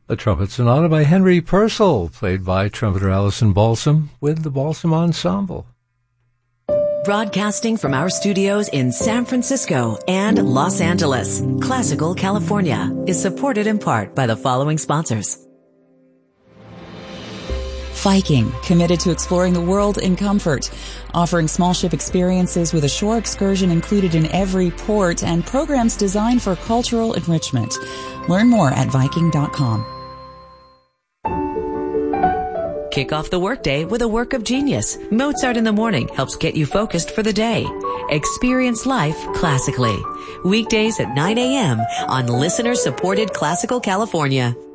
A trumpet sonata by Henry Purcell, played by trumpeter Allison Balsam with the Balsam Ensemble. Broadcasting from our studios in San Francisco and Los Angeles, Classical California is supported in part by the following sponsors. Viking, committed to exploring the world in comfort, offering small ship experiences with a shore excursion included in every port and programs designed for cultural enrichment. Learn more at Viking.com. Kick off the workday with a work of genius. Mozart in the Morning helps get you focused for the day. Experience life classically. Weekdays at 9 a.m. on listener-supported Classical California.